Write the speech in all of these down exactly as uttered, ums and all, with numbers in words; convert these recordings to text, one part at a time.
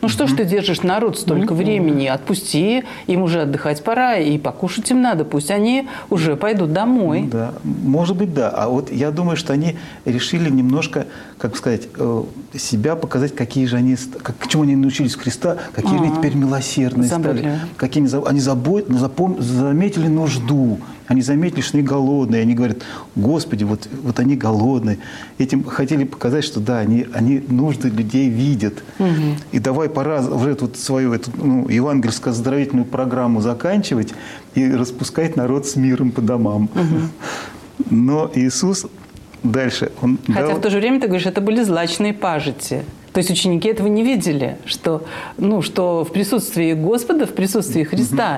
Ну что ж ты держишь народ столько mm-hmm. времени? Отпусти, им уже отдыхать пора, и покушать им надо. Пусть они уже пойдут домой. Ну, да, может быть, да. А вот я думаю, что они решили немножко, как сказать, себя показать, какие же они, как, к чему они научились Христа, какие они теперь милосердные стали. Какие они, они забот, запом, заметили нужду. Они заметили, что они голодные. Они говорят: Господи, вот, вот они голодные. Этим хотели показать, что да, они, они нужды людей видят. Угу. И давай пора уже эту свою эту, ну, евангельско-оздоровительную программу заканчивать и распускать народ с миром по домам. Угу. Но Иисус дальше... Он Хотя дал... в то же время, ты говоришь, это были злачные пажити. То есть ученики этого не видели, что, ну, что в присутствии Господа, в присутствии Христа,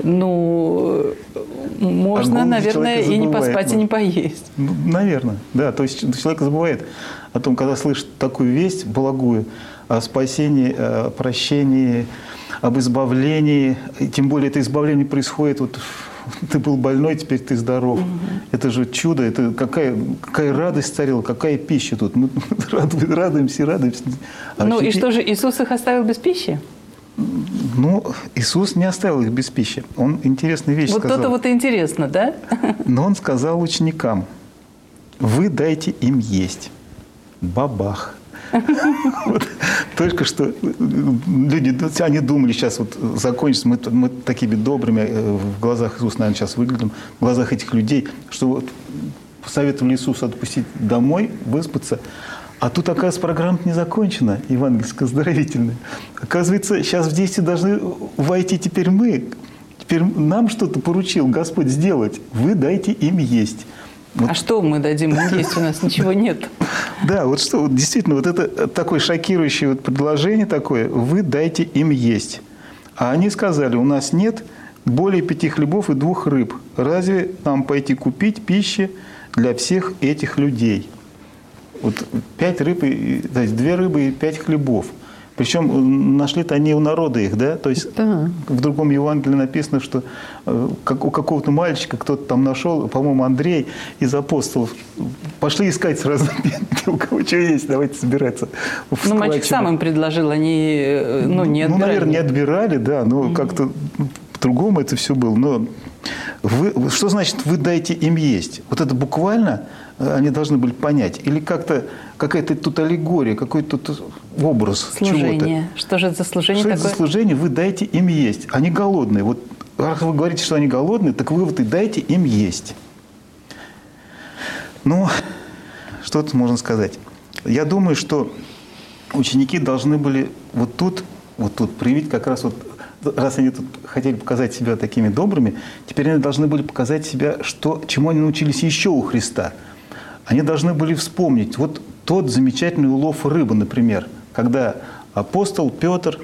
ну, можно, а наверное, и не поспать, ну, и не поесть. Ну, наверное, да. То есть человек забывает о том, когда слышит такую весть благую о спасении, о прощении, об избавлении. И тем более это избавление происходит вот... Ты был больной, теперь ты здоров. Угу. Это же чудо, это какая, какая радость царила, какая пища тут. Мы радуемся, радуемся. А ну и что же, Иисус их оставил без пищи? Ну, Иисус не оставил их без пищи. Он интересную вещь вот сказал. Вот то-то вот и интересно, да? Но Он сказал ученикам: вы дайте им есть. Бабах. Вот, только что люди, они думали, сейчас вот закончится, мы, мы такими добрыми в глазах Иисуса, наверное, сейчас выглядим, в глазах этих людей, что вот посоветовали Иисусу отпустить домой, выспаться. А тут, оказывается, программа не закончена, евангельско-оздоровительная. Оказывается, сейчас в действие должны войти теперь мы. Теперь нам что-то поручил Господь сделать. Вы дайте им есть. Вот. А что мы дадим им есть? У нас ничего нет. Да, вот что, вот действительно, вот это такое шокирующее вот предложение такое: вы дайте им есть. А они сказали: у нас нет более пяти хлебов и двух рыб. Разве нам пойти купить пищи для всех этих людей? Вот пять рыб, и, то есть две рыбы и пять хлебов. Причем нашли-то они у народа их, да? То есть да. В другом Евангелии написано, что как у какого-то мальчика кто-то там нашел, по-моему, Андрей из апостолов. Пошли искать сразу, у кого что есть, давайте собираться. Ну, мальчик сам им предложил, они ну, не отбирали. Ну, наверное, не отбирали, да, но mm-hmm. как-то по-другому это все было. Но вы, что значит «вы дайте им есть»? Вот это буквально они должны были понять. Или как-то какая-то тут аллегория, какой-то тут образ служение. Чего-то. Что же это за служение что такое? Что это за служение? Вы дайте им есть. Они голодные. Вот раз вы говорите, что они голодные, так вы вот и дайте им есть. Ну, что тут можно сказать? Я думаю, что ученики должны были вот тут, вот тут проявить как раз вот, раз они тут хотели показать себя такими добрыми, теперь они должны были показать себя, что, чему они научились еще у Христа. Они должны были вспомнить вот тот замечательный улов рыбы, например, когда апостол Петр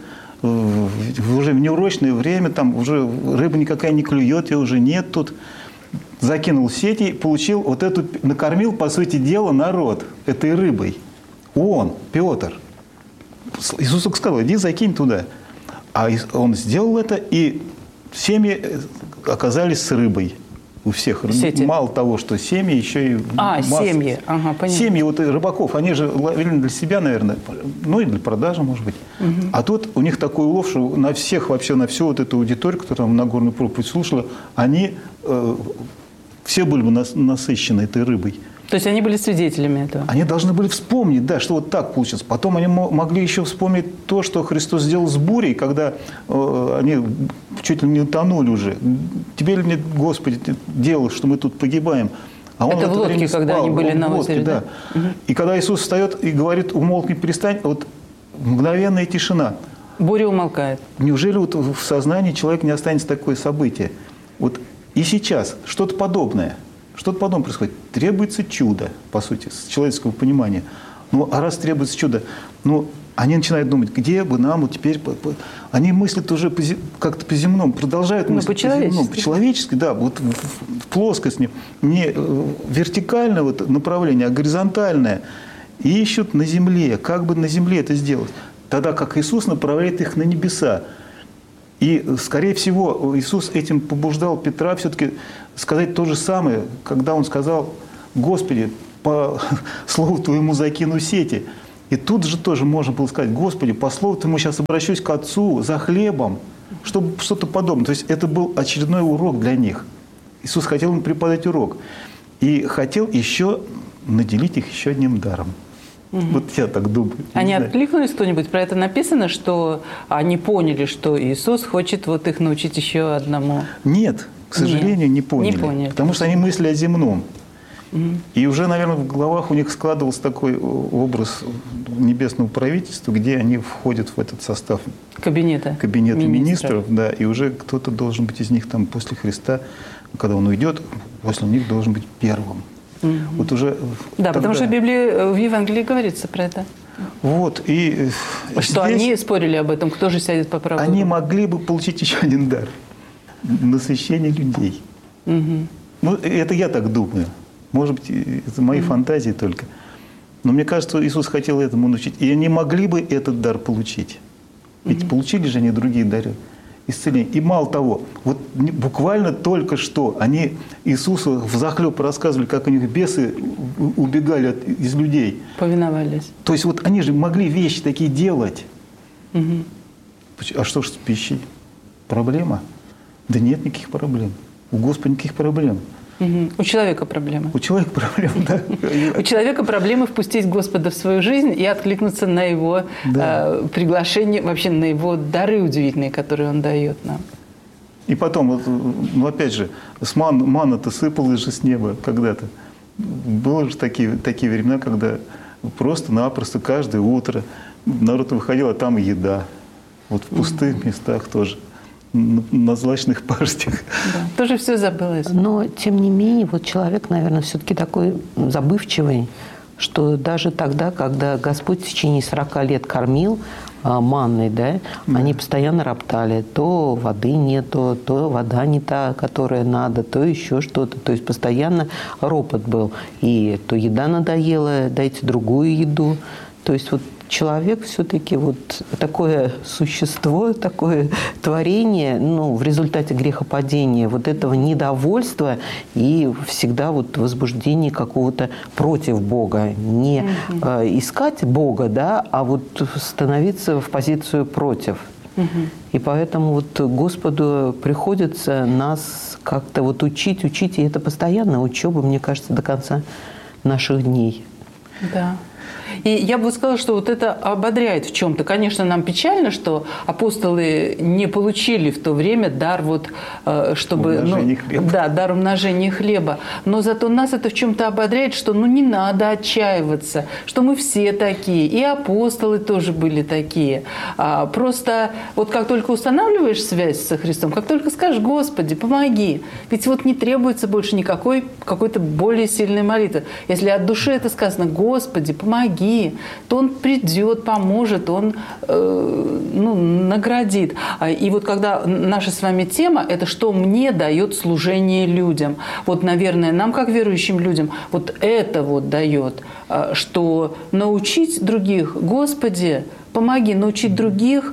уже в неурочное время, там уже рыба никакая не клюет, ее уже нет тут, закинул сети, получил вот эту, накормил, по сути дела, народ этой рыбой. Он, Петр. Иисус сказал: иди закинь туда. А он сделал это, и семьи оказались с рыбой. У всех. Сети. Мало того, что семьи, еще и А, масса. семьи. Ага, понятно. Семьи вот рыбаков, они же ловили для себя, наверное, ну и для продажи, может быть. Угу. А тут у них такой улов, что на всех, вообще на всю вот эту аудиторию, которая там Нагорную проповедь слушала, они э, все были бы насыщены этой рыбой. То есть они были свидетелями этого? Они должны были вспомнить, да, что вот так получилось. Потом они могли еще вспомнить то, что Христос сделал с бурей, когда э, они чуть ли не утонули уже. Тебе ли нет, Господи, ты делал, что мы тут погибаем? А он это в лодке, спал, когда они были на озере, да? да. Угу. И когда Иисус встает и говорит: умолкни, перестань, вот мгновенная тишина. Буря умолкает. Неужели вот в сознании человека не останется такое событие? Вот и сейчас что-то подобное. Что-то подобное происходит. Требуется чудо, по сути, с человеческого понимания. Ну, а раз требуется чудо, ну, они начинают думать, где бы нам вот теперь... Они мыслят уже по, как-то по-земному, продолжают ну, мыслить по-земному. По-человечески, да, вот в, в плоскость, не вертикальное вот направление, а горизонтальное. И ищут на земле, как бы на земле это сделать. Тогда как Иисус направляет их на небеса. И, скорее всего, Иисус этим побуждал Петра все-таки сказать то же самое, когда он сказал: Господи, по слову Твоему закину сети. И тут же тоже можно было сказать: Господи, по слову Твоему сейчас обращусь к Отцу за хлебом, чтобы что-то подобное. То есть это был очередной урок для них. Иисус хотел им преподать урок. И хотел еще наделить их еще одним даром. Угу. Вот я так думаю. Они откликнулись кто-нибудь? Про это написано, что они поняли, что Иисус хочет вот их научить еще одному? Нет, к сожалению, Нет, не поняли. Не поняли. Потому что они мысли о земном. Угу. И уже, наверное, в головах у них складывался такой образ небесного правительства, где они входят в этот состав кабинета, кабинета министров. министров, да, и уже кто-то должен быть из них там после Христа, когда он уйдет, после них должен быть первым. Угу. Вот уже да, тогда... потому что в Библии, в Евангелии говорится про это. Вот, и что здесь они спорили об этом, кто же сядет по правую руку. Они могли бы получить еще один дар – насыщение людей. Угу. Ну, это я так думаю. Может быть, это мои mm-hmm. фантазии только. Но мне кажется, Иисус хотел этому научить. И они могли бы этот дар получить. Ведь mm-hmm. получили же они другие дары исцеления. И мало того, вот буквально только что они Иисусу взахлеб рассказывали, как у них бесы убегали от, из людей. Повиновались. То есть вот они же могли вещи такие делать. Mm-hmm. А что ж с пищей? Проблема? Да нет никаких проблем. У Господа никаких проблем. Угу. У человека проблемы. У человека проблемы, да. У человека проблемы впустить Господа в свою жизнь и откликнуться на Его да. э, приглашение, вообще на Его дары удивительные, которые Он дает нам. И потом, вот, ну опять же, с ман, манна-то сыпалась же с неба когда-то. Были же такие, такие времена, когда просто-напросто каждое утро народ выходил, а там еда. Вот в пустых угу. местах тоже. На злачных пажитях. Да, тоже все забылось. Но, тем не менее, вот человек, наверное, все-таки такой забывчивый, что даже тогда, когда Господь в течение сорока лет кормил а, манной, да, да, они постоянно роптали. То воды нету, то вода не та, которая надо, то еще что-то. То есть постоянно ропот был. И то еда надоела, дайте другую еду. То есть вот человек все-таки вот такое существо, такое творение, ну, в результате грехопадения, вот этого недовольства и всегда вот возбуждение какого-то против Бога. Не mm-hmm. э, искать Бога, да, а вот становиться в позицию против. Mm-hmm. И поэтому вот Господу приходится нас как-то вот учить, учить, и это постоянная учеба, мне кажется, до конца наших дней. Да. И я бы сказала, что вот это ободряет в чем-то. Конечно, нам печально, что апостолы не получили в то время дар вот, чтобы... Умножение ну, хлеба. Да, дар умножения хлеба. Но зато нас это в чем-то ободряет, что ну не надо отчаиваться, что мы все такие. И апостолы тоже были такие. А, просто вот как только устанавливаешь связь со Христом, как только скажешь: Господи, помоги. Ведь вот не требуется больше никакой какой-то более сильной молитвы. Если от души это сказано: Господи, помоги, то Он придет, поможет, Он э, ну, наградит. И вот когда наша с вами тема – это что мне дает служение людям. Вот, наверное, нам, как верующим людям, вот это вот дает, что научить других, Господи, помоги научить других,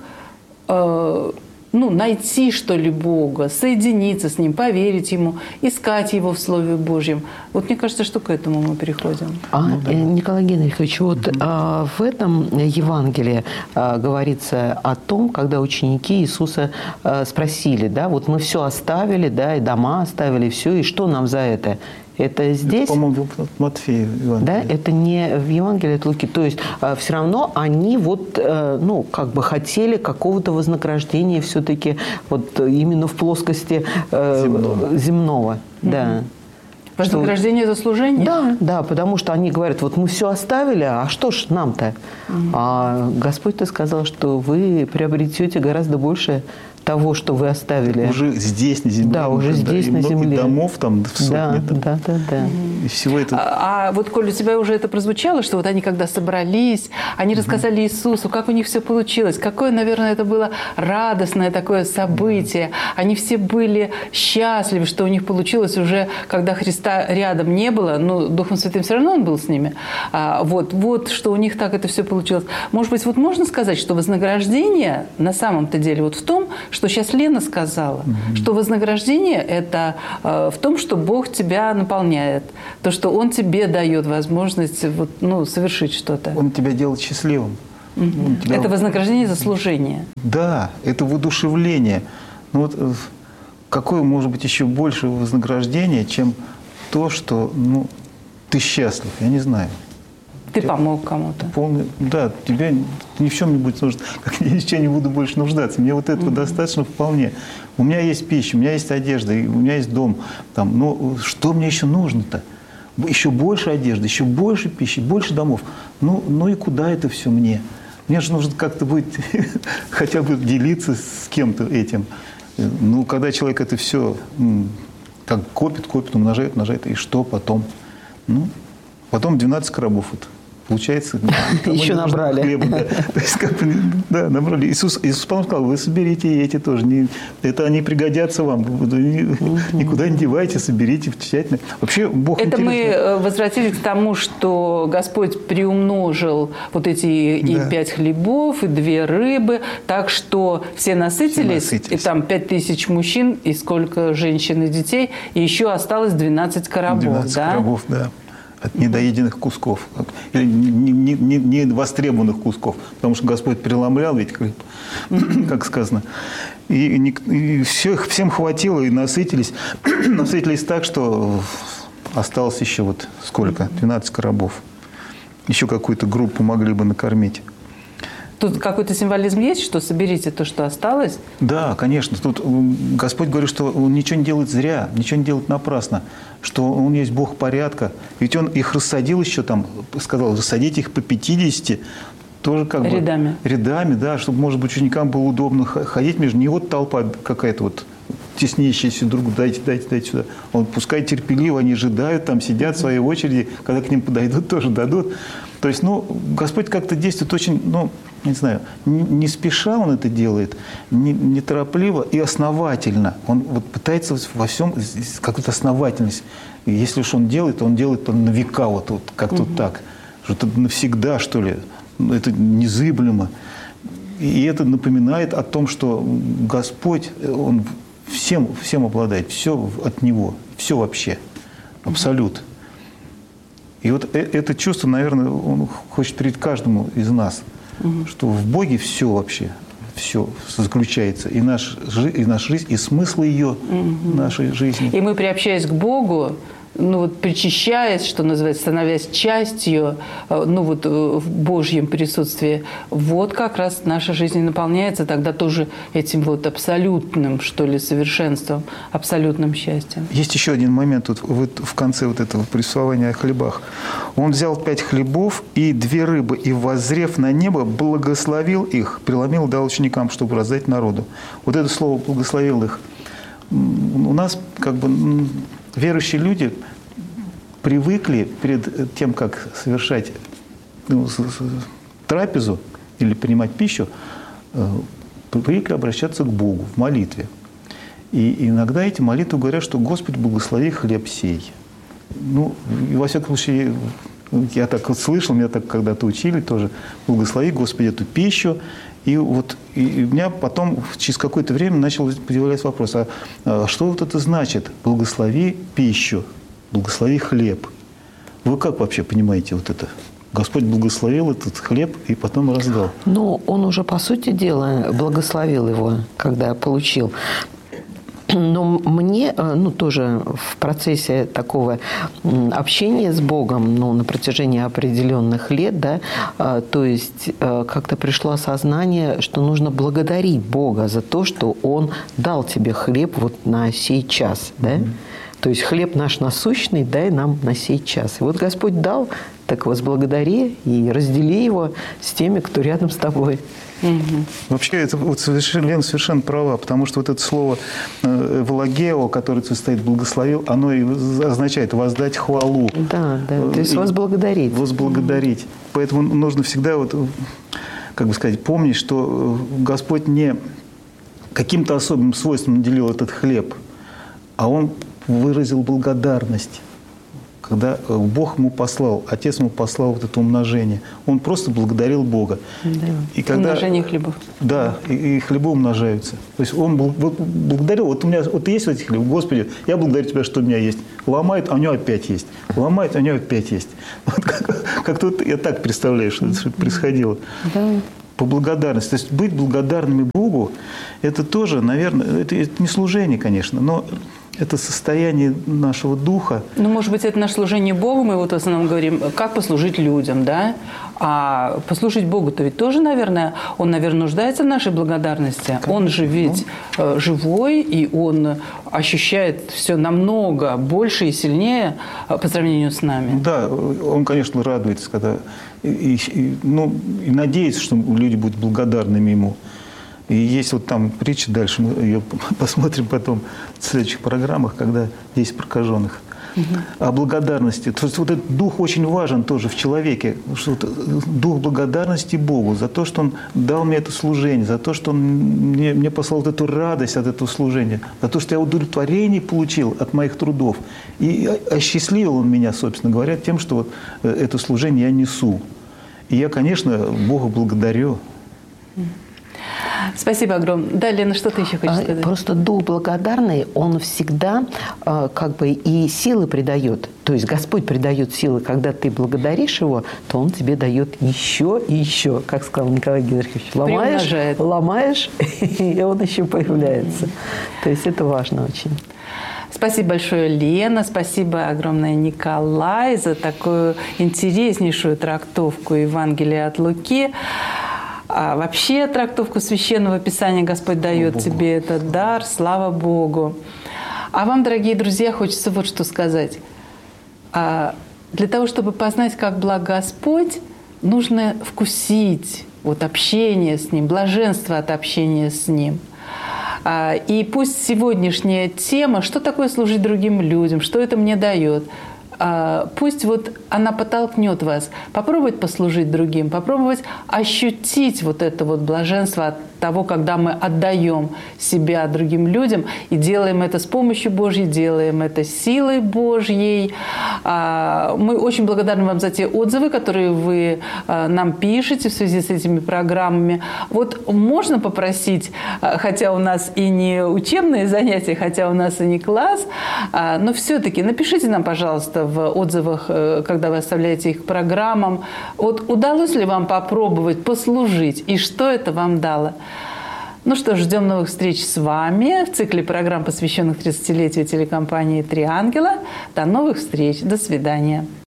э, ну, найти, что ли, Бога, соединиться с Ним, поверить Ему, искать Его в Слове Божьем. Вот мне кажется, что к этому мы приходим. А, ну, да. Николай Генрихович, вот mm-hmm. а, в этом Евангелии а, говорится о том, когда ученики Иисуса а, спросили, да, вот мы все оставили, да, и дома оставили, все, и что нам за это? Это здесь? Это, по-моему, в Матфея. Да, это не в Евангелии от Луки. То есть э, все равно они вот, э, ну, как бы хотели какого-то вознаграждения все-таки вот именно в плоскости э, земного. земного mm-hmm. да. Вознаграждение что... за служение? Да, да, потому что они говорят: вот мы все оставили, а что ж нам-то? Mm-hmm. А Господь-то сказал, что вы приобретете гораздо больше того, что вы оставили. Уже здесь, на земле. Да, уже здесь, да, на и земле. И домов там в сотни. Да, там. да, да, да. И всего это... А, а вот, Коль, у тебя уже это прозвучало, что вот они когда собрались, они угу. рассказали Иисусу, как у них все получилось, какое, наверное, это было радостное такое событие. Они все были счастливы, что у них получилось уже, когда Христа рядом не было, но Духом Святым все равно Он был с ними. А, вот, вот, что у них так это все получилось. Может быть, вот можно сказать, что вознаграждение на самом-то деле вот в том, что сейчас Лена сказала, mm-hmm. что вознаграждение – это э, в том, что Бог тебя наполняет, то, что Он тебе дает возможность вот, ну, совершить что-то. Он тебя делает счастливым. Mm-hmm. Тебя... Это вознаграждение за служение. Да, это воодушевление. Ну, вот, какое может быть еще больше вознаграждение, чем то, что ну, ты счастлив? Я не знаю. Ты помог кому-то. Полный, да, тебя ни в чем не будет нужно, как я ни в чем не буду больше нуждаться. Мне вот этого mm-hmm. достаточно вполне. У меня есть пища, у меня есть одежда, у меня есть дом. Там, ну, что мне еще нужно-то? Еще больше одежды, еще больше пищи, больше домов. Ну, ну и куда это все мне? Мне же нужно как-то будет хотя бы делиться с кем-то этим. Ну, когда человек это все как копит, копит, умножает, умножает, и что потом? Ну, потом двенадцать коробов вот. Получается, еще набрали. Хлеба, да. То есть, как бы, да, набрали. Иисус, Иисус сказал, вы соберите и эти тоже. Не, это они пригодятся вам. Никуда не девайте, соберите тщательно. Вообще, Бог это интересно. Мы возвратились к тому, что Господь приумножил вот эти и да. пять хлебов, и две рыбы, так что все насытились, все насытились. И там пять тысяч мужчин, и сколько женщин и детей, и еще осталось двенадцать коробов. двенадцать да? коробов, да. От недоеденных кусков, или не, не, не востребованных кусков, потому что Господь преломлял ведь хлеб, как сказано. И, и все, всем хватило, и насытились. Насытились так, что осталось еще вот сколько? двенадцать коробов. Еще какую-то группу могли бы накормить. Тут какой-то символизм есть, что соберите то, что осталось? Да, конечно. Тут Господь говорит, что Он ничего не делает зря, ничего не делает напрасно, что Он есть Бог порядка. Ведь Он их рассадил еще там, сказал, рассадите их по пятидесяти, тоже как рядами. бы рядами, да, чтобы, может быть, ученикам было удобно ходить между. Не вот толпа какая-то вот теснящаяся друг, дайте, дайте, дайте сюда. Он пускай терпеливо, они ожидают, там сидят в своей очереди, когда к ним подойдут, тоже дадут. То есть, ну, Господь как-то действует очень, ну, не знаю, не, не спеша Он это делает, не, неторопливо и основательно. Он вот пытается во всем какую-то основательность. И если уж Он делает, то Он делает на века, вот, вот как-то угу. так. Что это навсегда, что ли. Это незыблемо. И это напоминает о том, что Господь, Он всем, всем обладает, все от Него, все вообще, абсолют. И вот это чувство, наверное, Он хочет перед каждому из нас, угу. что в Боге все вообще, все заключается, и, наш, и наша жизнь, и смысл ее, угу. нашей жизни. И мы, приобщаясь к Богу, ну вот причащаясь, что называется, становясь частью, ну вот в Божьем присутствии, вот как раз наша жизнь наполняется тогда тоже этим вот абсолютным, что ли, совершенством, абсолютным счастьем. Есть еще один момент вот, вот в конце вот этого повествования о хлебах. Он взял пять хлебов и две рыбы, и, воззрев на небо, благословил их, преломил, дал ученикам, чтобы раздать народу. Вот это слово «благословил их». У нас как бы... Верующие люди привыкли перед тем, как совершать ну, трапезу или принимать пищу, привыкли обращаться к Богу в молитве. И иногда эти молитвы говорят, что «Господи, благослови хлеб сей». Ну, и во всяком случае, я так вот слышал, меня так когда-то учили тоже, «Благослови, Господи, эту пищу». И вот и у меня потом через какое-то время начал появляться вопрос, а, а что вот это значит «благослови пищу», «благослови хлеб»? Вы как вообще понимаете вот это? Господь благословил этот хлеб и потом раздал. Ну, Он уже, по сути дела, благословил его, когда получил. Но мне, ну, тоже в процессе такого общения с Богом, ну, на протяжении определенных лет, да, то есть как-то пришло осознание, что нужно благодарить Бога за то, что Он дал тебе хлеб вот на сей час, да. Mm-hmm. То есть хлеб наш насущный дай нам на сей час. И вот Господь дал, так возблагодари и раздели его с теми, кто рядом с тобой. Угу. Вообще, это вот совершенно, Лена совершенно права, потому что вот это слово «эвлогео», которое состоит «благословил», оно и означает «воздать хвалу». Да, да, то есть возблагодарить. Возблагодарить. Угу. Поэтому нужно всегда, вот, как бы сказать, помнить, что Господь не каким-то особым свойством наделил этот хлеб, а Он выразил благодарность когда Бог ему послал, Отец ему послал вот это умножение, он просто благодарил Бога. Да. И когда, умножение хлебов. Да, и, и хлебы умножаются. То есть он благодарил, вот у меня вот есть вот эти хлебы, Господи, я благодарю Тебя, что у меня есть. Ломает, а у него опять есть. Ломает, а у него опять есть. Вот как, как-то вот я так представляю, что это происходило. Да. По благодарности. То есть быть благодарными Богу, это тоже, наверное, это, это не служение, конечно, но это состояние нашего духа. Ну, может быть, это наше служение Богу, мы вот в основном говорим, как послужить людям, да? А послужить Богу-то ведь тоже, наверное, Он, наверное, нуждается в нашей благодарности. Конечно. Он же ведь ну. живой, и Он ощущает все намного больше и сильнее по сравнению с нами. Да, Он, конечно, радуется, когда... И, и, ну, и надеется, что люди будут благодарными Ему. И есть вот там притча, дальше мы ее посмотрим потом в следующих программах, когда есть прокаженных. Угу. О благодарности. То есть вот этот дух очень важен тоже в человеке. Что вот дух благодарности Богу за то, что Он дал мне это служение, за то, что Он мне, мне послал вот эту радость от этого служения, за то, что я удовлетворение получил от моих трудов. И осчастливил Он меня, собственно говоря, тем, что вот это служение я несу. И я, конечно, Богу благодарю. Спасибо огромное. Да, Лена, что ты еще хочешь сказать? Просто дух благодарный, он всегда как бы и силы придает. То есть Господь придает силы, когда ты благодаришь Его, то Он тебе дает еще и еще. Как сказал Николай Генрихович, ломаешь, ломаешь, и Он еще появляется. То есть это важно очень. Спасибо большое, Лена. Спасибо огромное, Николай, за такую интереснейшую трактовку Евангелия от Луки. А вообще трактовку Священного Писания Господь дает тебе этот дар. Слава Богу. А вам, дорогие друзья, хочется вот что сказать. А для того, чтобы познать, как благ Господь, нужно вкусить вот общение с Ним, блаженство от общения с Ним. И пусть сегодняшняя тема, что такое служить другим людям, что это мне дает, пусть вот она подтолкнет вас попробовать послужить другим, попробовать ощутить вот это вот блаженство от того, когда мы отдаем себя другим людям и делаем это с помощью Божьей, делаем это силой Божьей. Мы очень благодарны вам за те отзывы, которые вы нам пишете в связи с этими программами. Вот можно попросить, хотя у нас и не учебные занятия, хотя у нас и не класс, но все-таки напишите нам, пожалуйста, в отзывах, когда вы оставляете их к программам, вот удалось ли вам попробовать послужить и что это вам дало? Ну что ж, ждем новых встреч с вами в цикле программ, посвященных тридцатилетию телекомпании «Три ангела». До новых встреч. До свидания.